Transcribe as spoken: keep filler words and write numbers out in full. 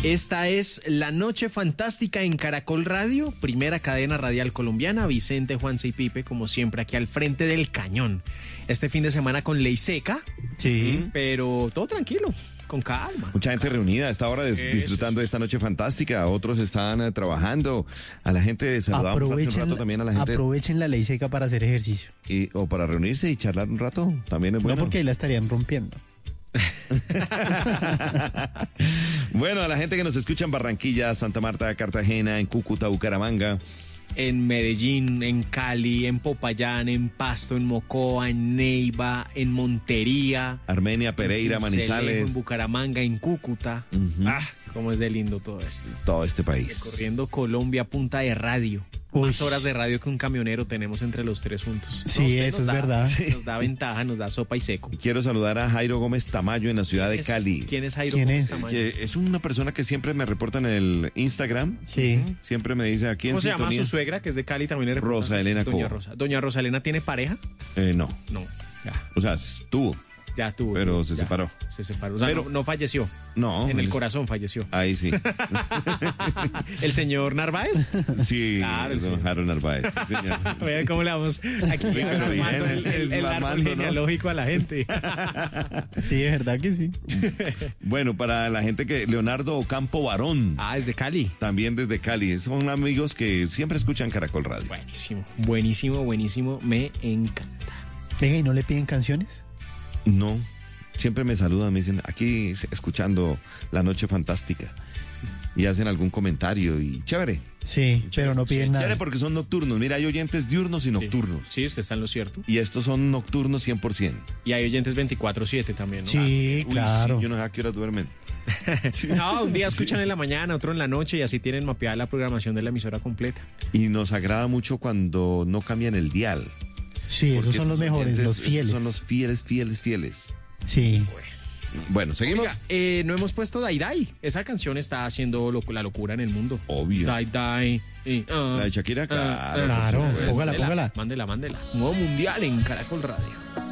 Esta es La Noche Fantástica en Caracol Radio, primera cadena radial colombiana. Vicente, Juanse y Pipe, como siempre, aquí al frente del cañón. Este fin de semana con ley seca, Sí. pero todo tranquilo, con calma. Mucha gente reunida a esta hora des- disfrutando de esta noche fantástica. Otros están eh, trabajando. A la gente saludamos hace un Aprovechen, rato también a la gente. aprovechen la ley seca para hacer ejercicio. Y, o para reunirse y charlar un rato. También es bueno. No porque ahí la estarían rompiendo. Bueno, a la gente que nos escucha en Barranquilla, Santa Marta, Cartagena, en Cúcuta, Bucaramanga. En Medellín, en Cali, en Popayán, en Pasto, en Mocoa, en Neiva, en Montería, Armenia, Pereira, en Sincelejo, Manizales, en Bucaramanga, en Cúcuta. Ujú. Ah, cómo es de lindo todo esto. todo este país. Corriendo Colombia a punta de radio. Uy. Más horas de radio que un camionero tenemos entre los tres juntos. Sí, usted eso nos es da- verdad. Nos da ventaja, nos da sopa y seco. Quiero saludar a Jairo Gómez Tamayo en la ciudad de Es- Cali. ¿Quién es Jairo ¿Quién Gómez es? Tamayo? Que es una persona que siempre me reporta en el Instagram. Sí. Siempre me dice aquí en ¿Cómo se llama sintonía. su suegra, que es de Cali también? le reporta? Rosa Elena Doña Cobo. Rosa. ¿Doña Rosa Elena tiene pareja? Eh, no, No, ya, o sea, estuvo, ya tuvo. pero se ya, separó. Se separó. O sea, Pero- no, no falleció. No. En el él- corazón falleció. Ahí sí. ¿El señor Narváez? Sí, Claro, sí. don Jaro Narváez. Sí, señor. A ver cómo le vamos aquí Uy, pero armando bien, el, el, el árbol armando, ¿no? genealógico a la gente. Sí, de verdad que sí. Bueno, para la gente que... Leonardo Ocampo Barón, Ah, es de Cali. también desde Cali. Son amigos que siempre escuchan Caracol Radio. Buenísimo, buenísimo, buenísimo. Me encanta. Venga, ¿y no le piden canciones? No, siempre me saludan, me dicen, aquí escuchando La Noche Fantástica. Y hacen algún comentario y chévere. Sí, pero no piden nada. Chévere porque son nocturnos. Mira, hay oyentes diurnos y nocturnos. Sí, usted está en lo cierto. Y estos son nocturnos cien por ciento. Y hay oyentes veinticuatro siete también, ¿no? Sí, Uy, claro. sí, yo no sé a qué hora duermen. No, un día escuchan en la mañana, otro en la noche y así tienen mapeada la programación de la emisora completa. Y nos agrada mucho cuando no cambian el dial. Sí, esos Porque son los estos mejores, oyentes, los esos fieles. Son los fieles, fieles, fieles. Sí. Bueno, seguimos. Oiga, eh, no hemos puesto Dai Dai. Esa canción está haciendo lo- la locura en el mundo. Obvio. Dai Dai. y, ah, La de Shakira, ah, claro, ah, claro. por supuesto. Póngala, Mándela, póngala. Mándela, mándela. Nuevo mundial en Caracol Radio.